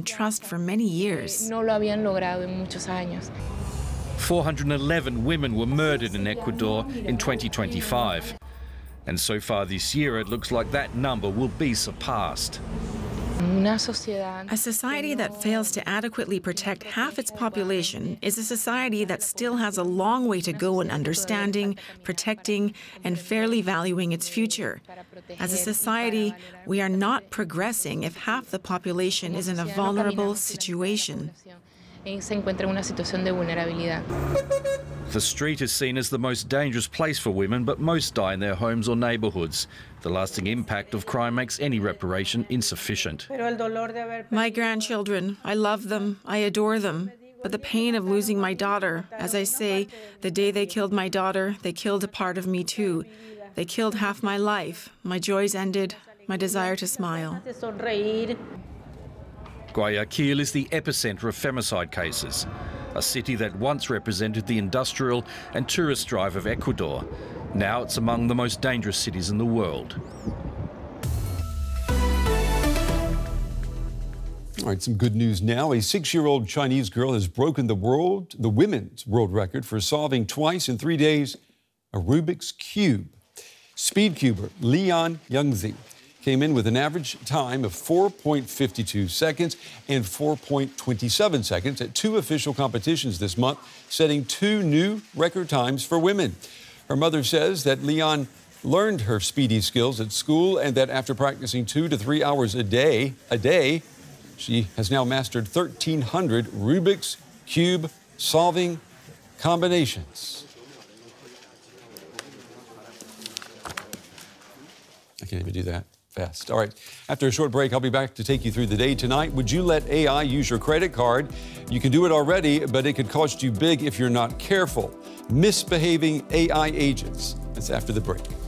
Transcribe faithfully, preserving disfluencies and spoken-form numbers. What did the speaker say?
trust for many years. No lo habían logrado en muchos años. four hundred eleven women were murdered in Ecuador in twenty twenty-five. And so far this year, it looks like that number will be surpassed. A society that fails to adequately protect half its population is a society that still has a long way to go in understanding, protecting, and fairly valuing its future. As a society, we are not progressing if half the population is in a vulnerable situation. The street is seen as the most dangerous place for women, but most die in their homes or neighbourhoods. The lasting impact of crime makes any reparation insufficient. My grandchildren, I love them, I adore them. But the pain of losing my daughter, as I say, the day they killed my daughter, they killed a part of me too. They killed half my life. My joys ended, my desire to smile. Guayaquil is the epicentre of femicide cases, a city that once represented the industrial and tourist drive of Ecuador. Now it's among the most dangerous cities in the world. All right, some good news now. A six-year-old Chinese girl has broken the world, the women's world record for solving twice in three days a Rubik's Cube. Speedcuber Leon Youngzi came in with an average time of four point five two seconds and four point two seven seconds at two official competitions this month, setting two new record times for women. Her mother says that Leon learned her speedy skills at school and that after practicing two to three hours a day, a day, she has now mastered thirteen hundred Rubik's Cube solving combinations. I can't even do that fast. All right, after a short break, I'll be back to take you through the day tonight. Would you let A I use your credit card? You can do it already, but it could cost you big if you're not careful. Misbehaving A I agents. That's after the break.